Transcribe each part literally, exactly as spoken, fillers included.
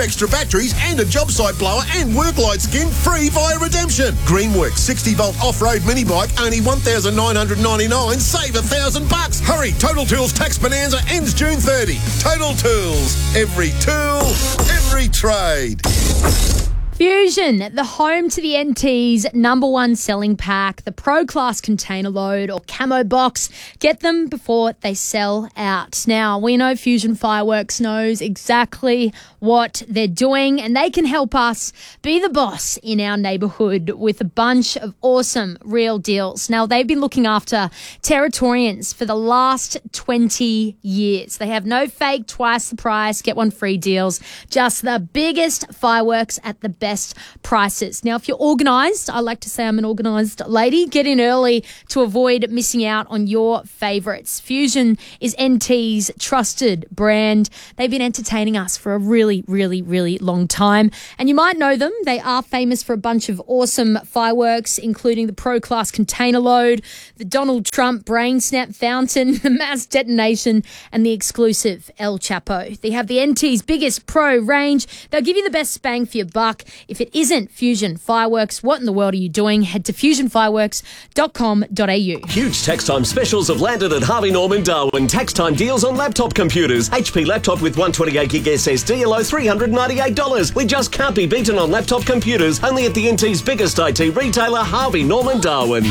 extra batteries and a job site blower and work light skin free via redemption. Greenworks sixty volt off-road mini bike only one thousand nine hundred ninety-nine dollars. Save a thousand bucks. Hurry, Total Tools tax bonanza ends June thirtieth. Total Tools. Every tool, every trade. Fusion, the home to the N T's number one selling pack, the Pro Class container load or camo box. Get them before they sell out. Now, we know Fusion Fireworks knows exactly what they're doing, and they can help us be the boss in our neighbourhood with a bunch of awesome real deals. Now, they've been looking after Territorians for the last twenty years. They have no fake twice the price, get one free deals, just the biggest fireworks at the best prices. Now, if you're organised, I like to say I'm an organised lady, get in early to avoid missing out on your favourites. Fusion is N T's trusted brand. They've been entertaining us for a really, really, really long time. And you might know them. They are famous for a bunch of awesome fireworks, including the Pro Class container load, the Donald Trump brain snap fountain, the mass detonation, and the exclusive El Chapo. They have the N T's biggest pro range. They'll give you the best bang for your buck. If it isn't Fusion Fireworks, what in the world are you doing? Head to fusion fireworks dot com dot a u. Huge tax time specials have landed at Harvey Norman Darwin. Tax time deals on laptop computers. H P laptop with one twenty-eight gig S S D, below three hundred ninety-eight dollars. We just can't be beaten on laptop computers. Only at the N T's biggest I T retailer, Harvey Norman Darwin.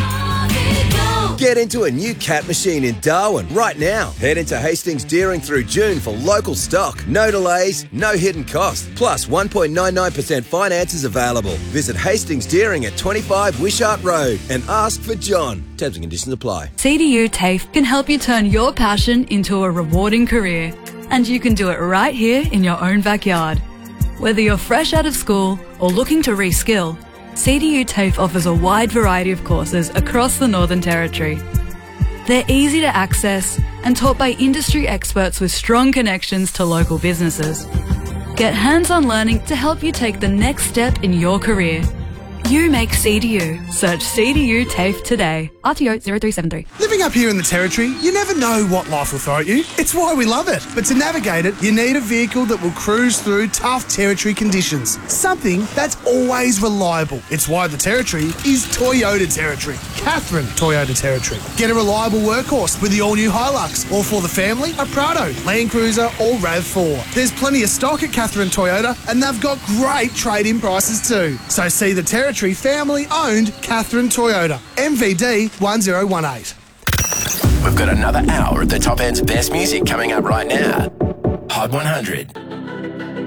Get into a new Cat machine in Darwin right now. Head into Hastings Deering through June for local stock. No delays, no hidden cost. Plus one point nine nine percent finance is available. Visit Hastings Deering at twenty-five Wishart Road and ask for John. Terms and conditions apply. C D U TAFE can help you turn your passion into a rewarding career. And you can do it right here in your own backyard. Whether you're fresh out of school or looking to reskill, C D U TAFE offers a wide variety of courses across the Northern Territory. They're easy to access and taught by industry experts with strong connections to local businesses. Get hands-on learning to help you take the next step in your career. You make C D U. Search C D U TAFE today. R T O zero three seven three. Living up here in the Territory, you never know what life will throw at you. It's why we love it. But to navigate it, you need a vehicle that will cruise through tough Territory conditions. Something that's always reliable. It's why the Territory is Toyota Territory. Catherine Toyota Territory. Get a reliable workhorse with the all-new Hilux. Or for the family, a Prado, Land Cruiser or RAV four. There's plenty of stock at Catherine Toyota and they've got great trade-in prices too. So see the Territory family-owned Catherine Toyota. M V D one zero one eight. We've got another hour of the top end's best music coming up right now. Hot one hundred.